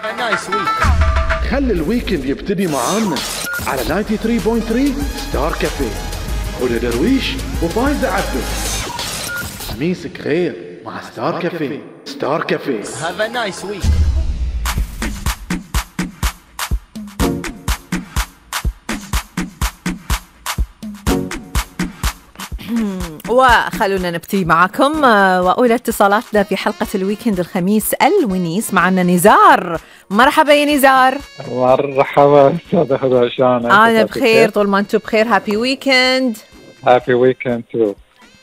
نايس ويك. خلي الويكند يبتدي معانا على 93.3 ستار كافيه. هدى درويش وفايزة عبده. خميسك خير مع ستار كافيه. ستار كافيه. Have a nice week. وخلونا نبتدي معكم وأولى اتصالاتنا في حلقة الويكند الخميس الونيس. معنا نزار. مرحبا يا نزار. مرحبا أستاذة هدى، شلونك؟ أنا بخير طول ما أنتم بخير. هابي ويكند. هابي ويكند تو.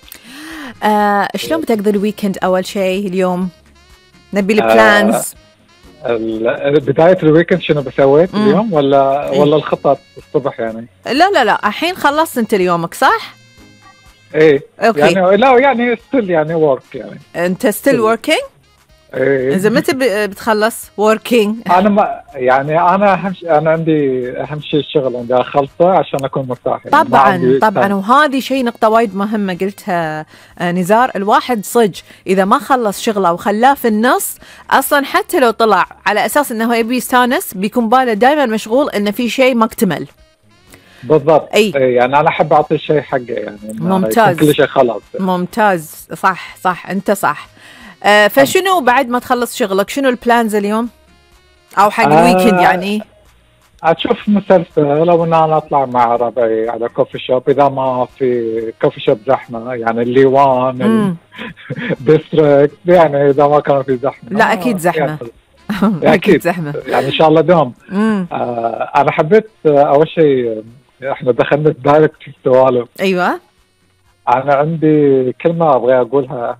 شلون بتقضي الويكند؟ أول شيء اليوم نبي البلانز. بداية الويكند شنو بسويت اليوم ولا الخطط الصبح يعني؟ لا الحين خلصت أنت اليومك صح؟ ايه أوكي. يعني لا يعني ستيل يعني ورك يعني. أنت ستيل وركينج؟ ايه. إذا متى بتخلص وركينج؟ أنا ما يعني أنا عندي أهم شيء الشغل، عندي أخلصه عشان أكون مرتاح يعني. طبعا وهذه شيء نقطة وايد مهمة قلتها نزار. الواحد صج إذا ما خلص شغله وخلاه في النص أصلا، حتى لو طلع على أساس أنه يبي يستانس بيكون باله دائما مشغول إنه في شيء ما اكتمل. بالضبط. أي. يعني أنا أحب أعطي الشيء حقه يعني. ممتاز. كل شيء خلاص. ممتاز. صح أنت صح. فشنو بعد ما تخلص شغلك شنو البلانز اليوم أو حق الويكند يعني؟ أشوف مسلسل لو إن أنا أطلع مع ربعي على كوفي شوب، إذا ما في كوفي شوب زحمة يعني الليوان ديستريكت، يعني إذا ما كان في زحمة. لا أكيد زحمة. يعني أكيد زحمة يعني إن شاء الله دوم. أنا حبيت أول شيء إحنا دخلنا دايركت في السوالف. أيوة. أنا عندي كلمة أبغى أقولها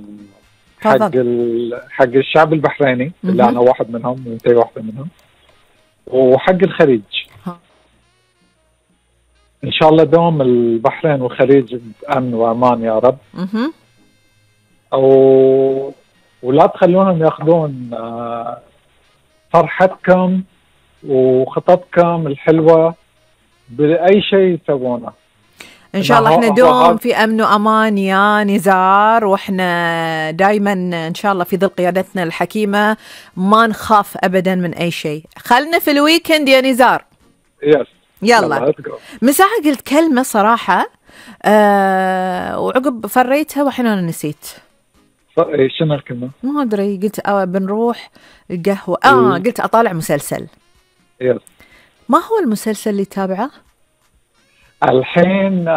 حق الشعب البحريني اللي أنا واحد منهم وأنت واحدة منهم، وحق الخليج. إن شاء الله دوم البحرين والخليج بأمن وأمان يا رب. ولا تخلونهم يأخذون فرحتكم وخططكم الحلوة بأي شيء يسوونه. إن شاء الله إحنا دوم في أمن وأمان يا نزار، وإحنا دايما إن شاء الله في ظل قيادتنا الحكيمة ما نخاف أبدا من أي شيء. خلنا في الويكند يا نزار. يس. يلا. من ساعة قلت كلمة صراحة وعقب فريتها وحين أنا نسيت. شنو الكلمة؟ ما أدري. قلت بنروح القهوة. قلت أطالع مسلسل. يس. ما هو المسلسل اللي تابعه؟ الحين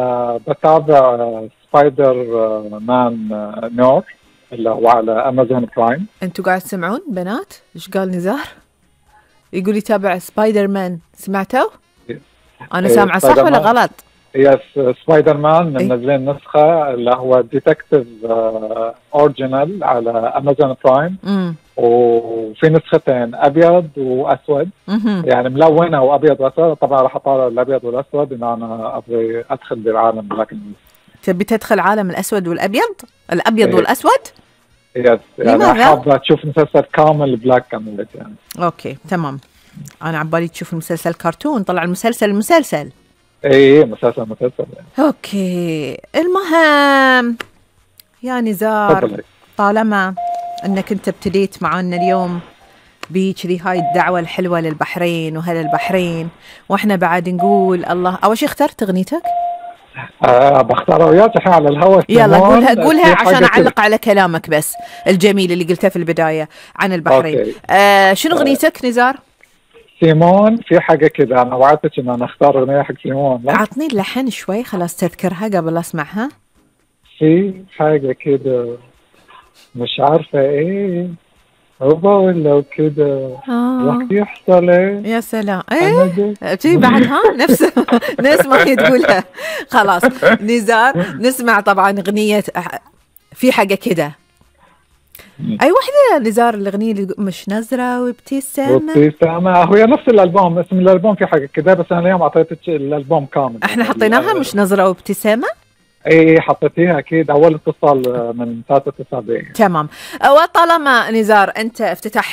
بتابع سبايدر مان نور اللي هو على أمازون برايم. أنتوا قاعد تسمعون بنات؟ إيش قال نزار؟ يقول يتابع سبايدر مان. سمعتوا؟ أنا سامعة صح ولا غلط؟ يس. سبايدر مان منزلين نسخة اللي هو ديتكتيف أوريجينال على أمازون برايم. وفي نسختين أبيض وأسود. يعني ملونة وأبيض وأسود. طبعا راح أطالع الأبيض والأسود إن أنا أبغي أدخل بالعالم. لكن تبي تدخل عالم الأسود والأبيض؟ الأبيض والأسود؟ يس. يعني حابة تشوف مسلسل كامل بلاك أند يعني. أوكي تمام. أنا عبالي تشوف المسلسل كرتون. طلع المسلسل. ايه مسلسل يعني. اوكي. المهم يا نزار، طالما انك انت ابتديت معنا اليوم بكذي هاي الدعوة الحلوة للبحرين وهل البحرين، واحنا بعد نقول الله. اول شيء اخترت اغنيتك؟ بختار وياك الحين على الهواء. يلا قولها عشان اعلق على كلامك بس الجميل اللي قلته في البداية عن البحرين. شنو اغنيتك نزار؟ سيمون. في حاجة كده أنا وعدتك إن أنا أختار أغنية حق سيمون. عطني اللحن شوي خلاص تذكرها قبل أسمعها. في حاجة كده مش عارفة إيه وبقول لو كده راح يحصل إيه. يا سلام. إيه تي بعدها نفس ما هي تقولها. خلاص نزار نسمع طبعا أغنية في حاجة كده. أي واحدة نزار الأغنية اللي مش نظرة وابتسامة. هو نفس الألبوم. اسم الألبوم في حاجة كده، بس أنا اليوم أعطيتك الألبوم كامل. إحنا حطيناها مش نظرة وابتسامة. ايه حطيتيها اكيد اول اتصال من 3 أسابيع. تمام. وطالما نزار انت افتتح